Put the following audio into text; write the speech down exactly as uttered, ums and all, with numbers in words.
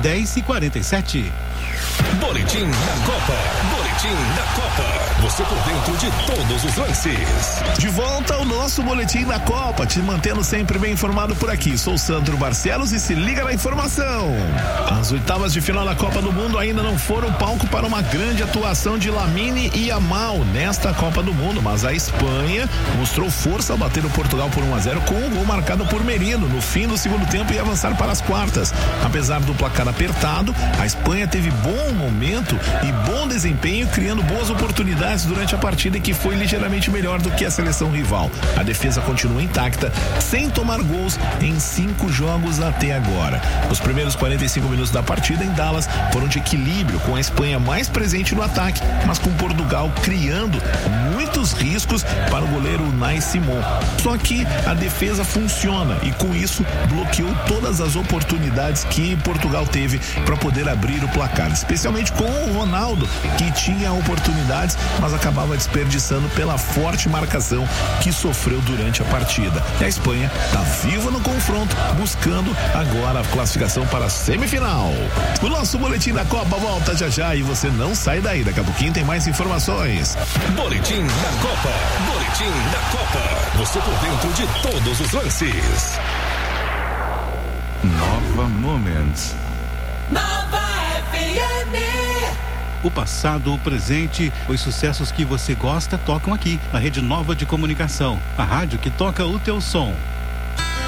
dez e quarenta e sete. Boletim da Copa. Boletim da Copa. Você por dentro de todos os lances. De volta ao nosso Boletim da Copa, te mantendo sempre bem informado por aqui. Sou Sandro Barcelos e se liga na informação. As oitavas de final da Copa do Mundo ainda não foram palco para uma grande atuação de Lamine Yamal nesta Copa do Mundo, mas a Espanha mostrou força ao bater o Portugal por um a zero com um gol marcado por Merino no fim do segundo tempo e avançar para as quartas. Apesar do placar apertado, a Espanha teve bom momento e bom desempenho, criando boas oportunidades durante a partida, que foi ligeiramente melhor do que a seleção rival. A defesa continua intacta, sem tomar gols em cinco jogos até agora. Os primeiros quarenta e cinco minutos da partida em Dallas foram de equilíbrio, com a Espanha mais presente no ataque, mas com Portugal criando muitos riscos para o goleiro Unai Simon. Só que a defesa funciona e com isso bloqueou todas as oportunidades que Portugal teve para poder abrir o placar, especialmente com o Ronaldo, que tinha oportunidades, mas acabava desperdiçando pela forte marcação que sofreu durante a partida. E a Espanha está viva no confronto, buscando agora a classificação para a semifinal. O nosso Boletim da Copa volta já já e você não sai daí. Daqui a pouquinho tem mais informações. Boletim da Copa. Boletim da Copa. Você por dentro de todos os lances. Nova Moments. Nova F M. O passado, o presente, os sucessos que você gosta tocam aqui, na Rede Nova de Comunicação. A rádio que toca o teu som.